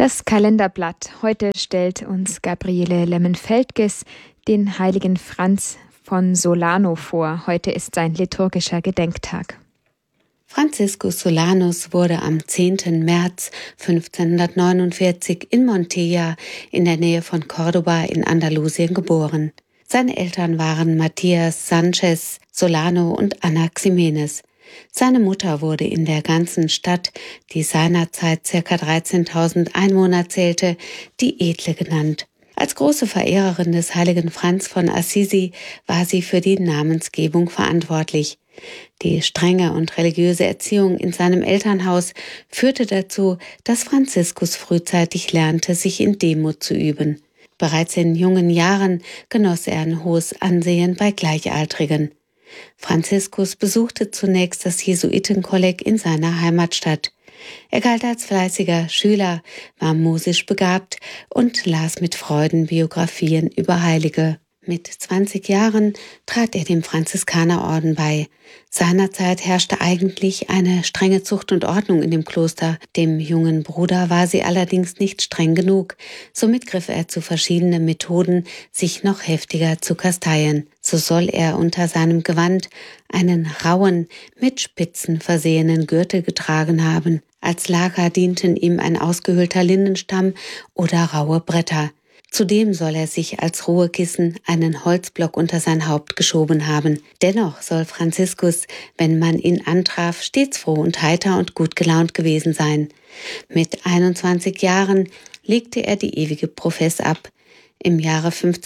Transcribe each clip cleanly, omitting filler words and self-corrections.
Das Kalenderblatt. Heute stellt uns Gabriele Lemmen-Feldges den heiligen Franz von Solano vor. Heute ist sein liturgischer Gedenktag. Franziskus Solanus wurde am 10. März 1549 in Montilla in der Nähe von Córdoba in Andalusien geboren. Seine Eltern waren Matías Sánchez Solano und Ana Ximénez. Seine Mutter wurde in der ganzen Stadt, die seinerzeit ca. 13.000 Einwohner zählte, die Edle genannt. Als große Verehrerin des heiligen Franz von Assisi war sie für die Namensgebung verantwortlich. Die strenge und religiöse Erziehung in seinem Elternhaus führte dazu, dass Franziskus frühzeitig lernte, sich in Demut zu üben. Bereits in jungen Jahren genoss er ein hohes Ansehen bei Gleichaltrigen. Franziskus besuchte zunächst das Jesuitenkolleg in seiner Heimatstadt. Er galt als fleißiger Schüler, war musisch begabt und las mit Freuden Biografien über Heilige. Mit 20 Jahren trat er dem Franziskanerorden bei. Seinerzeit herrschte eigentlich eine strenge Zucht und Ordnung in dem Kloster. Dem jungen Bruder war sie allerdings nicht streng genug. Somit griff er zu verschiedenen Methoden, sich noch heftiger zu kasteien. So soll er unter seinem Gewand einen rauen, mit Spitzen versehenen Gürtel getragen haben. Als Lager dienten ihm ein ausgehöhlter Lindenstamm oder raue Bretter. Zudem soll er sich als Ruhekissen einen Holzblock unter sein Haupt geschoben haben. Dennoch soll Franziskus, wenn man ihn antraf, stets froh und heiter und gut gelaunt gewesen sein. Mit 21 Jahren legte er die ewige Profess ab. Im Jahre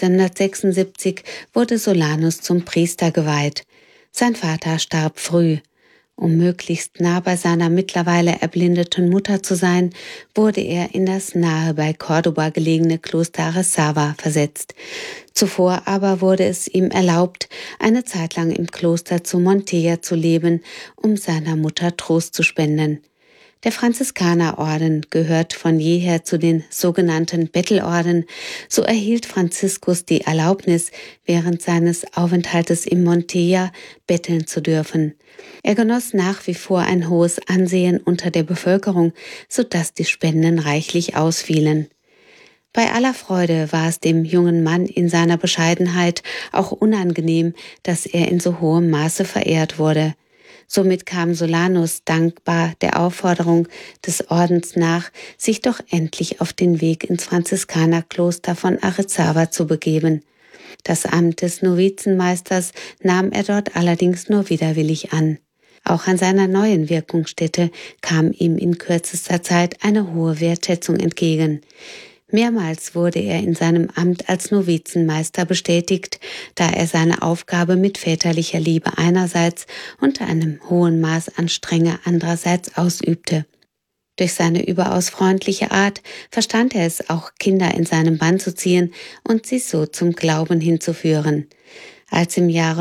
1576 wurde Solanus zum Priester geweiht. Sein Vater starb früh. Um möglichst nah bei seiner mittlerweile erblindeten Mutter zu sein, wurde er in das nahe bei Córdoba gelegene Kloster Arezáva versetzt. Zuvor aber wurde es ihm erlaubt, eine Zeit lang im Kloster zu Montilla zu leben, um seiner Mutter Trost zu spenden. Der Franziskanerorden gehört von jeher zu den sogenannten Bettelorden. So erhielt Franziskus die Erlaubnis, während seines Aufenthaltes in Montilla betteln zu dürfen. Er genoss nach wie vor ein hohes Ansehen unter der Bevölkerung, sodass die Spenden reichlich ausfielen. Bei aller Freude war es dem jungen Mann in seiner Bescheidenheit auch unangenehm, dass er in so hohem Maße verehrt wurde. Somit kam Solanus dankbar der Aufforderung des Ordens nach, sich doch endlich auf den Weg ins Franziskanerkloster von Arezáva zu begeben. Das Amt des Novizenmeisters nahm er dort allerdings nur widerwillig an. Auch an seiner neuen Wirkungsstätte kam ihm in kürzester Zeit eine hohe Wertschätzung entgegen. Mehrmals wurde er in seinem Amt als Novizenmeister bestätigt, da er seine Aufgabe mit väterlicher Liebe einerseits und einem hohen Maß an Strenge andererseits ausübte. Durch seine überaus freundliche Art verstand er es auch, Kinder in seinem Bann zu ziehen und sie so zum Glauben hinzuführen. Als im Jahre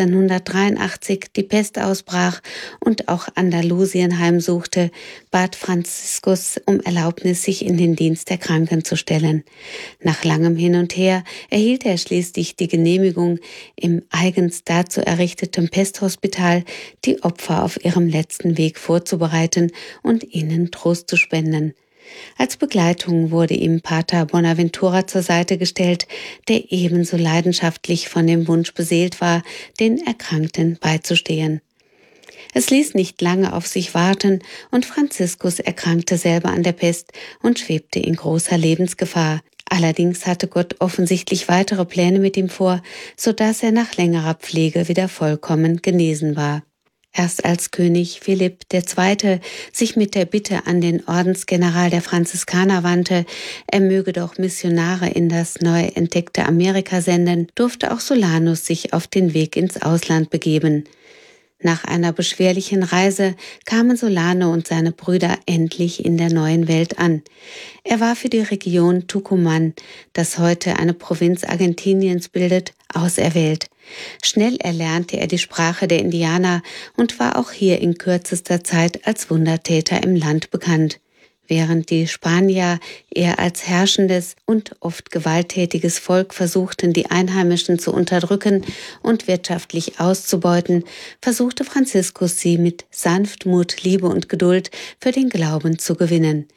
1583 die Pest ausbrach und auch Andalusien heimsuchte, bat Franziskus um Erlaubnis, sich in den Dienst der Kranken zu stellen. Nach langem Hin und Her erhielt er schließlich die Genehmigung, im eigens dazu errichteten Pesthospital die Opfer auf ihrem letzten Weg vorzubereiten und ihnen Trost zu spenden. Als Begleitung wurde ihm Pater Bonaventura zur Seite gestellt, der ebenso leidenschaftlich von dem Wunsch beseelt war, den Erkrankten beizustehen. Es ließ nicht lange auf sich warten und Franziskus erkrankte selber an der Pest und schwebte in großer Lebensgefahr. Allerdings hatte Gott offensichtlich weitere Pläne mit ihm vor, sodass er nach längerer Pflege wieder vollkommen genesen war. Erst als König Philipp II. Sich mit der Bitte an den Ordensgeneral der Franziskaner wandte, er möge doch Missionare in das neu entdeckte Amerika senden, durfte auch Solanus sich auf den Weg ins Ausland begeben. Nach einer beschwerlichen Reise kamen Solano und seine Brüder endlich in der neuen Welt an. Er war für die Region Tucumán, das heute eine Provinz Argentiniens bildet, auserwählt. Schnell erlernte er die Sprache der Indianer und war auch hier in kürzester Zeit als Wundertäter im Land bekannt. Während die Spanier eher als herrschendes und oft gewalttätiges Volk versuchten, die Einheimischen zu unterdrücken und wirtschaftlich auszubeuten, versuchte Franziskus sie mit Sanftmut, Liebe und Geduld für den Glauben zu gewinnen.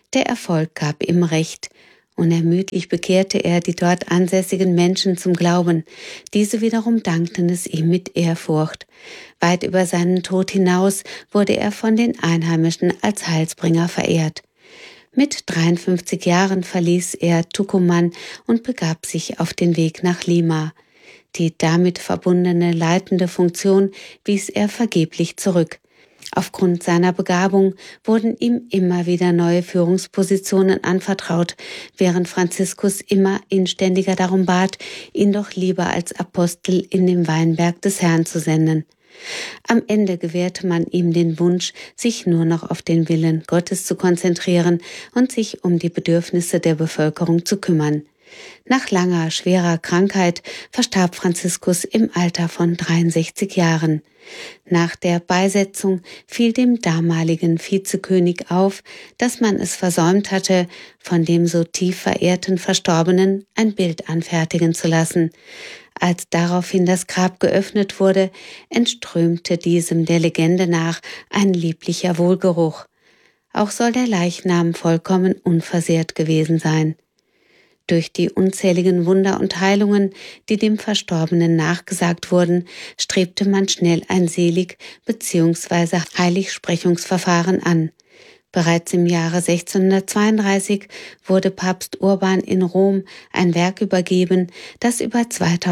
Der Erfolg gab ihm Recht. Unermüdlich bekehrte er die dort ansässigen Menschen zum Glauben. Diese wiederum dankten es ihm mit Ehrfurcht. Weit über seinen Tod hinaus wurde er von den Einheimischen als Heilsbringer verehrt. Mit 53 Jahren verließ er Tucumán und begab sich auf den Weg nach Lima. Die damit verbundene leitende Funktion wies er vergeblich zurück. Aufgrund seiner Begabung wurden ihm immer wieder neue Führungspositionen anvertraut, während Franziskus immer inständiger darum bat, ihn doch lieber als Apostel in den Weinberg des Herrn zu senden. Am Ende gewährte man ihm den Wunsch, sich nur noch auf den Willen Gottes zu konzentrieren und sich um die Bedürfnisse der Bevölkerung zu kümmern. Nach langer, schwerer Krankheit verstarb Franziskus im Alter von 63 Jahren. Nach der Beisetzung fiel dem damaligen Vizekönig auf, dass man es versäumt hatte, von dem so tief verehrten Verstorbenen ein Bild anfertigen zu lassen. Als daraufhin das Grab geöffnet wurde, entströmte diesem der Legende nach ein lieblicher Wohlgeruch. Auch soll der Leichnam vollkommen unversehrt gewesen sein. Durch die unzähligen Wunder und Heilungen, die dem Verstorbenen nachgesagt wurden, strebte man schnell ein Selig- bzw. Heiligsprechungsverfahren an. Bereits im Jahre 1632 wurde Papst Urban in Rom ein Werk übergeben, das über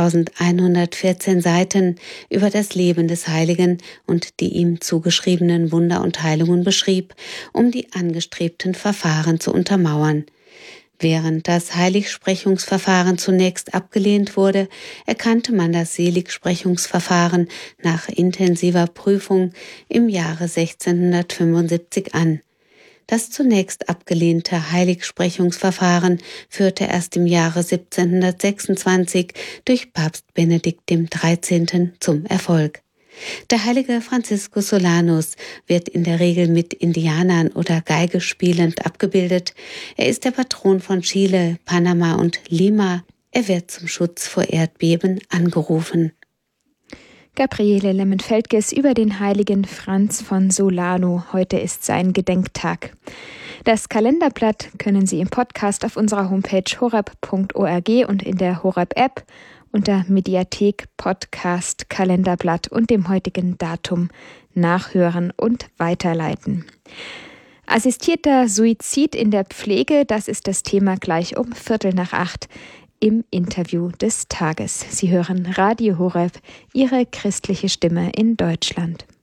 2114 Seiten über das Leben des Heiligen und die ihm zugeschriebenen Wunder und Heilungen beschrieb, um die angestrebten Verfahren zu untermauern. Während das Heiligsprechungsverfahren zunächst abgelehnt wurde, erkannte man das Seligsprechungsverfahren nach intensiver Prüfung im Jahre 1675 an. Das zunächst abgelehnte Heiligsprechungsverfahren führte erst im Jahre 1726 durch Papst Benedikt XIII. Zum Erfolg. Der heilige Franciscus Solanus wird in der Regel mit Indianern oder Geige spielend abgebildet. Er ist der Patron von Chile, Panama und Lima. Er wird zum Schutz vor Erdbeben angerufen. Gabriele Lemmen-Feldges über den heiligen Franz von Solano. Heute ist sein Gedenktag. Das Kalenderblatt können Sie im Podcast auf unserer Homepage horeb.org und in der Horeb-App unter Mediathek, Podcast, Kalenderblatt und dem heutigen Datum nachhören und weiterleiten. Assistierter Suizid in der Pflege, das ist das Thema gleich um 7:45 im Interview des Tages. Sie hören Radio Horeb, Ihre christliche Stimme in Deutschland.